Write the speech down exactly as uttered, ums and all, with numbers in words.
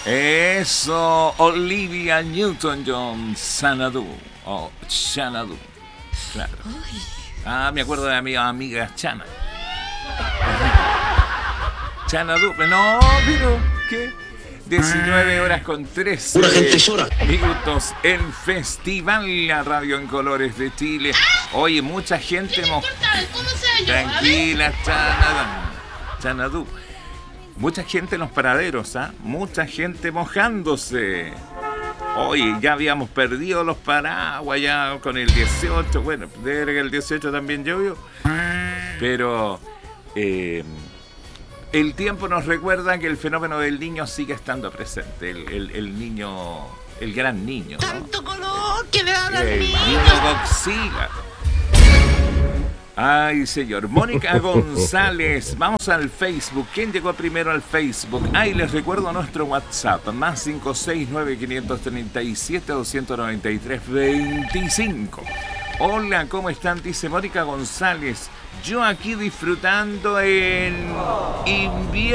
Eso, Olivia Newton-John, Xanadu. O Xanadu. Claro. Ah, me acuerdo de mi amiga Chana. Xanadu. No, pero ¿qué? diecinueve horas con trece Una gente llora. minutos. El Festival La Radio en Colores de Chile. Oye, mucha gente... ¿Qué te mo- importa? ¿Cómo sea yo? Tranquila, Chana. Xanadu. Mucha gente en los paraderos, ¿ah? Mucha gente mojándose. Oye, ya habíamos perdido los paraguas ya con el dieciocho. Bueno, de que el dieciocho también llovió. Pero eh, el tiempo nos recuerda que el fenómeno del niño sigue estando presente. El, el- el niño, el gran niño, ¿no? Tanto color que le dan al El niño. niño Godzilla. Ay, señor. Mónica González. Vamos al Facebook. ¿Quién llegó primero al Facebook? Ay, les recuerdo nuestro WhatsApp. Más cinco seis nueve, cinco tres siete, dos nueve tres, dos cinco. Hola, ¿cómo están? Dice Mónica González. Yo aquí disfrutando en invierno.